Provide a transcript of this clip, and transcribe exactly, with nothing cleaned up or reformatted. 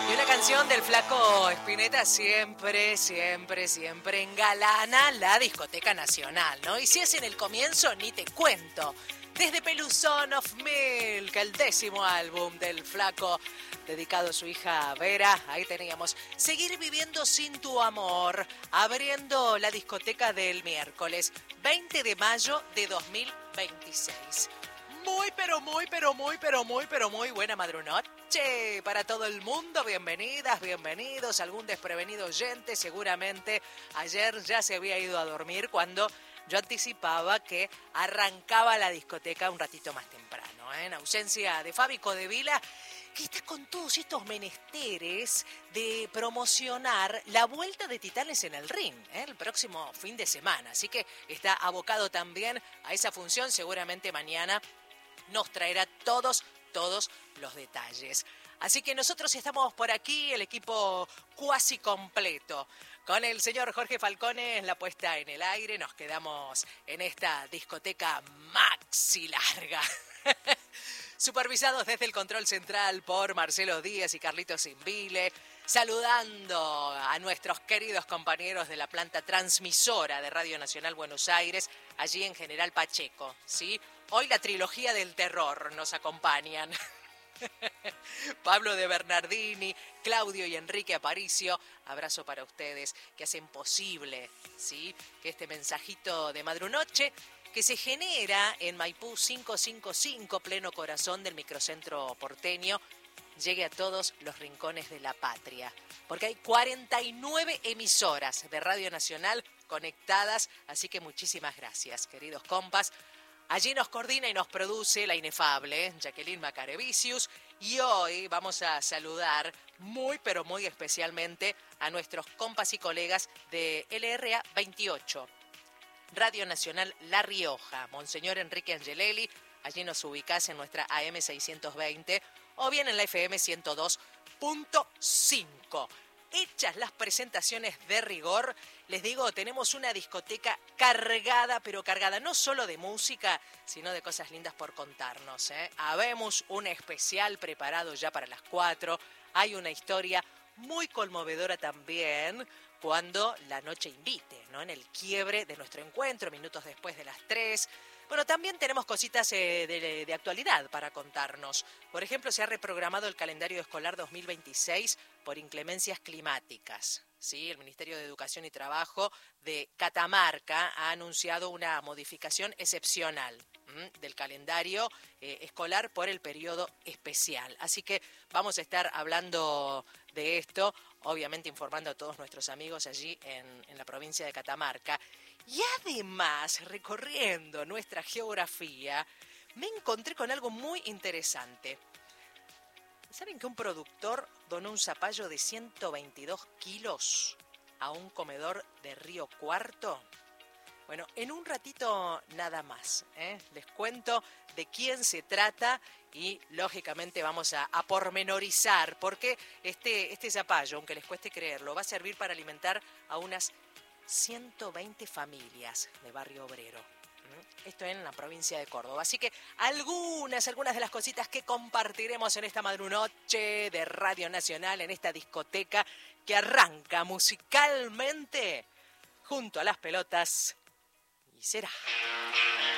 Y una canción del Flaco Spinetta siempre, siempre, siempre engalana la discoteca nacional, ¿no? Y si es en el comienzo, ni te cuento. Desde Peluzón of Milk, el décimo álbum del Flaco, dedicado a su hija Vera, ahí teníamos Seguir viviendo sin tu amor, abriendo la discoteca del miércoles veinte de mayo de dos mil veintiséis. Muy, pero muy, pero muy, pero muy, pero muy buena madrunoche para todo el mundo. Bienvenidas, bienvenidos. Algún desprevenido oyente seguramente ayer ya se había ido a dormir cuando yo anticipaba que arrancaba la discoteca un ratito más temprano, ¿eh? En ausencia de Fabi Codevila, que está con todos estos menesteres de promocionar la vuelta de Titanes en el Ring, ¿eh? El próximo fin de semana. Así que está abocado también a esa función. Seguramente mañana nos traerá todos, todos los detalles. Así que nosotros estamos por aquí, el equipo cuasi completo. Con el señor Jorge Falcone en la puesta en el aire, nos quedamos en esta discoteca maxi larga. Supervisados desde el control central por Marcelo Díaz y Carlitos Invile, saludando a nuestros queridos compañeros de la planta transmisora de Radio Nacional Buenos Aires, allí en General Pacheco, ¿sí? Hoy la trilogía del terror nos acompañan. Pablo de Bernardini, Claudio y Enrique Aparicio, abrazo para ustedes que hacen posible, ¿sí?, que este mensajito de madrunoche que se genera en Maipú quinientos cincuenta y cinco, pleno corazón del microcentro porteño, llegue a todos los rincones de la patria. Porque hay cuarenta y nueve emisoras de Radio Nacional conectadas, así que muchísimas gracias, queridos compas. Allí nos coordina y nos produce la inefable ¿eh? Jacqueline Macarevicius. Y hoy vamos a saludar muy, pero muy especialmente a nuestros compas y colegas de L R A veintiocho. Radio Nacional La Rioja, Monseñor Enrique Angelelli, allí nos ubicás en nuestra A M seiscientos veinte o bien en la F M ciento dos punto cinco. Hechas las presentaciones de rigor, les digo, tenemos una discoteca cargada, pero cargada no solo de música, sino de cosas lindas por contarnos, ¿eh? Habemos un especial preparado ya para las cuatro, hay una historia muy conmovedora también, cuando la noche invite, ¿no? En el quiebre de nuestro encuentro, minutos después de las tres. Bueno, también tenemos cositas eh, de, de actualidad para contarnos. Por ejemplo, se ha reprogramado el calendario escolar dos mil veintiséis por inclemencias climáticas. Sí, el Ministerio de Educación y Trabajo de Catamarca ha anunciado una modificación excepcional ¿m? del calendario eh, escolar por el periodo especial. Así que vamos a estar hablando de esto, obviamente informando a todos nuestros amigos allí en, en la provincia de Catamarca. Y además, recorriendo nuestra geografía, me encontré con algo muy interesante. ¿Saben que un productor donó un zapallo de ciento veintidós kilos a un comedor de Río Cuarto? Bueno, en un ratito nada más, ¿eh? Les cuento de quién se trata y, lógicamente, vamos a, a pormenorizar, porque este, este zapallo, aunque les cueste creerlo, va a servir para alimentar a unas ciento veinte familias de Barrio Obrero. Esto en la provincia de Córdoba. Así que algunas, algunas de las cositas que compartiremos en esta madrunoche de Radio Nacional, en esta discoteca que arranca musicalmente junto a las pelotas. Y será.